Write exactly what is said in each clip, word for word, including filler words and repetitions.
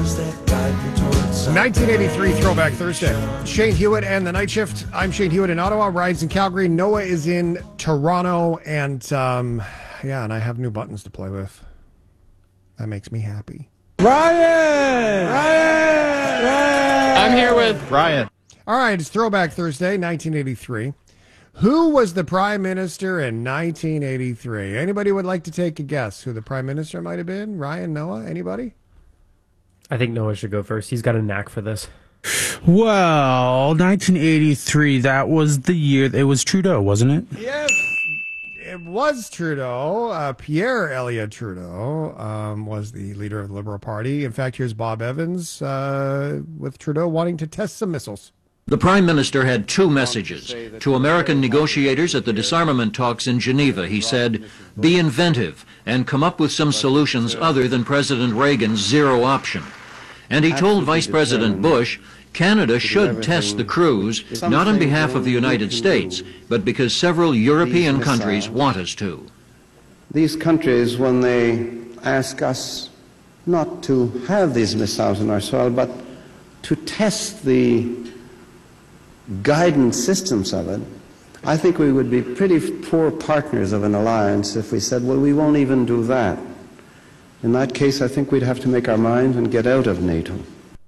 nineteen eighty-three Throwback Thursday. Shane Hewitt and the Night Shift. I'm Shane Hewitt in Ottawa. Ryan's in Calgary. Noah is in Toronto. And, um, yeah, and I have new buttons to play with. That makes me happy. Ryan! Ryan! Ryan! I'm here with Ryan. All right, it's Throwback Thursday, nineteen eighty-three. Who was the Prime Minister in nineteen eighty-three? Anybody would like to take a guess who the Prime Minister might have been? Ryan, Noah, anybody? I think Noah should go first. He's got a knack for this. Well, nineteen eighty-three, that was the year, it was Trudeau, wasn't it? Yes, it was Trudeau. Uh, Pierre Elliott Trudeau um, was the leader of the Liberal Party. In fact, here's Bob Evans uh, with Trudeau wanting to test some missiles. The Prime Minister had two messages. To American negotiators at the disarmament talks in Geneva, he said, be inventive and come up with some solutions other than President Reagan's zero option. And he told Vice President Bush, Canada should test the cruise, not on behalf of the United States, but because several European countries want us to. These countries, when they ask us not to have these missiles in our soil, but to test the guidance systems of it, I think we would be pretty poor partners of an alliance if we said, well, we won't even do that. In that case, I think we'd have to make our mind and get out of NATO.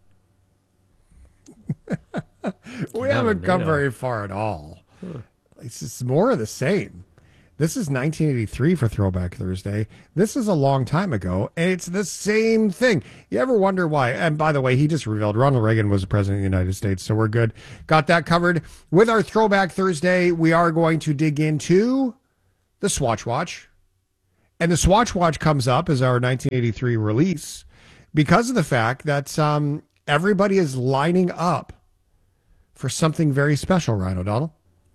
We haven't come very far at all. Huh. It's just more of the same. This is nineteen eighty-three for Throwback Thursday. This is a long time ago, and it's the same thing. You ever wonder why? And by the way, he just revealed Ronald Reagan was the president of the United States, so we're good. Got that covered. With our Throwback Thursday, we are going to dig into the Swatch Watch. And the Swatch Watch comes up as our nineteen eighty-three release because of the fact that um, everybody is lining up for something very special, Ryan O'Donnell.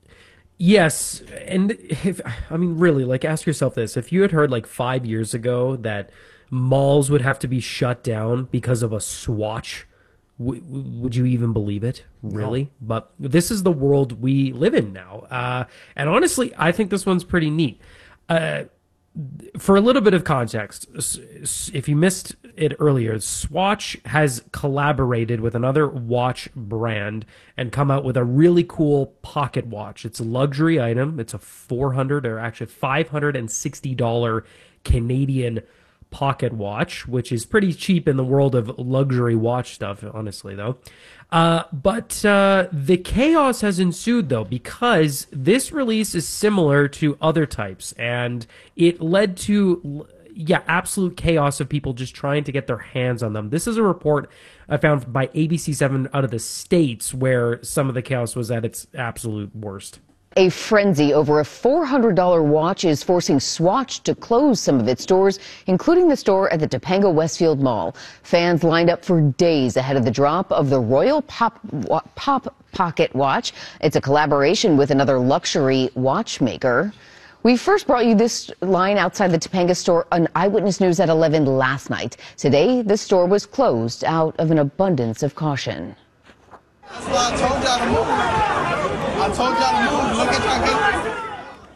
Yes, and if I mean, really, like, ask yourself this. If you had heard, like, five years ago that malls would have to be shut down because of a Swatch, w- would you even believe it? Really? No. But this is the world we live in now. Uh, and honestly, I think this one's pretty neat. Uh, for a little bit of context, if you missed it earlier, Swatch has collaborated with another watch brand and come out with a really cool pocket watch. It's a luxury item. It's a four hundred dollars or actually five hundred sixty dollars Canadian pocket watch, which is pretty cheap in the world of luxury watch stuff, honestly, though. Uh, but uh, the chaos has ensued, though, because this release is similar to other types, and it led to, yeah, absolute chaos of people just trying to get their hands on them. This is a report I found by A B C seven out of the States, where some of the chaos was at its absolute worst. A frenzy over a four hundred dollars watch is forcing Swatch to close some of its stores, including the store at the Topanga Westfield Mall. Fans lined up for days ahead of the drop of the Royal Pop, Pop Pocket Watch. It's a collaboration with another luxury watchmaker. We first brought you this line outside the Topanga store on Eyewitness News at eleven last night. Today, the store was closed out of an abundance of caution. That's why I told y'all to move. I told y'all to move. Look at y'all.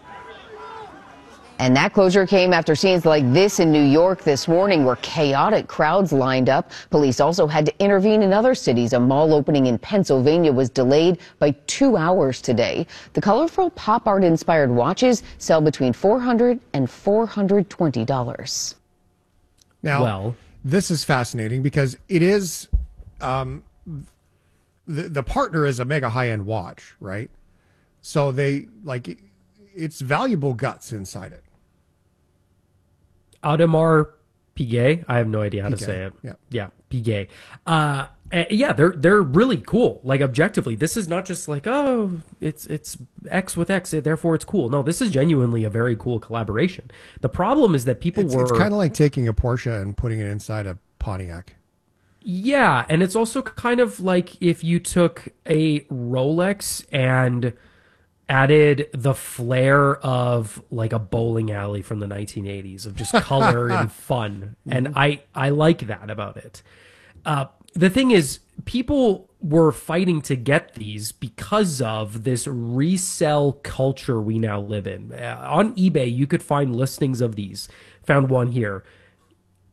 And that closure came after scenes like this in New York this morning, where chaotic crowds lined up. Police also had to intervene in other cities. A mall opening in Pennsylvania was delayed by two hours today. The colorful pop art inspired watches sell between four hundred dollars and four hundred twenty dollars. Now, well, this is fascinating because it is, um, the, the partner is a mega high-end watch, right? So they, like, it's valuable guts inside it. Audemars Piguet. I have no idea how Piguet, to say it. Yeah, yeah, Piguet. Uh, yeah, they're they're really cool. Like, objectively, this is not just like, oh, it's it's X with X, therefore it's cool. No, this is genuinely a very cool collaboration. The problem is that people it's, were. It's kind of like taking a Porsche and putting it inside a Pontiac. Yeah, and it's also kind of like if you took a Rolex and added the flair of like a bowling alley from the nineteen eighties of just color and fun. And I, I like that about it. Uh, the thing is, people were fighting to get these because of this resell culture we now live in. Uh, on eBay, you could find listings of these. Found one here.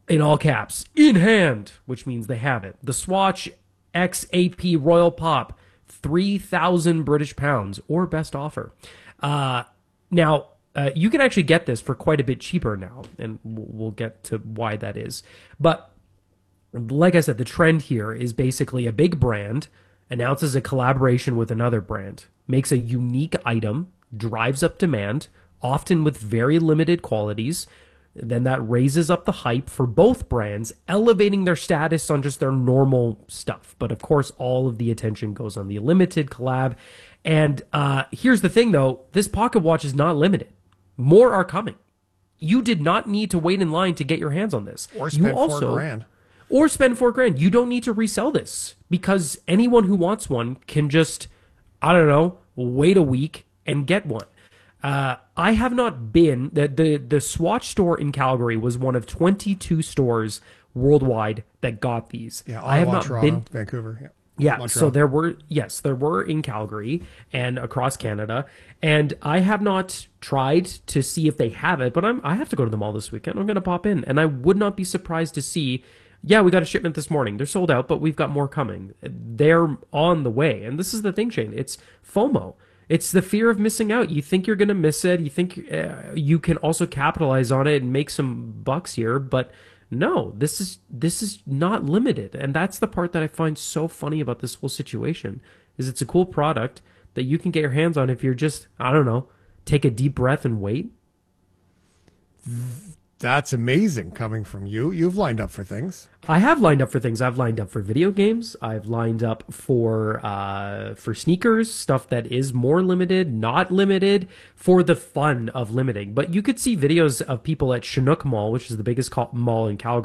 in all caps, in hand, which means they have it. The Swatch X A P Royal Pop, three thousand British pounds, or best offer. Uh, now, uh, you can actually get this for quite a bit cheaper now, and we'll, we'll get to why that is. But like I said, the trend here is basically a big brand announces a collaboration with another brand, makes a unique item, drives up demand, often with very limited qualities. Then that raises up the hype for both brands, elevating their status on just their normal stuff. But of course, all of the attention goes on the limited collab. And uh, here's the thing, though. This pocket watch is not limited. More are coming. You did not need to wait in line to get your hands on this. Or spend you also, four grand. Or spend four grand. You don't need to resell this because anyone who wants one can just, I don't know, wait a week and get one. Uh, I have not been, the, the, the Swatch store in Calgary was one of twenty-two stores worldwide that got these. Yeah, I have Ottawa, not Toronto, been, Vancouver. Yeah, yeah Montreal. So there were, yes, there were in Calgary and across Canada. And I have not tried to see if they have it, but I'm, I have to go to the mall this weekend. I'm going to pop in. And I would not be surprised to see, yeah, we got a shipment this morning. They're sold out, but we've got more coming. They're on the way. And this is the thing, Shane. It's FOMO. It's the fear of missing out. You think you're going to miss it. You think uh, you can also capitalize on it and make some bucks here, but no, this is this is not limited. And that's the part that I find so funny about this whole situation is it's a cool product that you can get your hands on if you're just, I don't know, take a deep breath and wait. That's amazing coming from you. You've lined up for things. I have lined up for things. I've lined up for video games. I've lined up for uh, for sneakers, stuff that is more limited, not limited, for the fun of limiting. But you could see videos of people at Chinook Mall, which is the biggest mall in Calgary.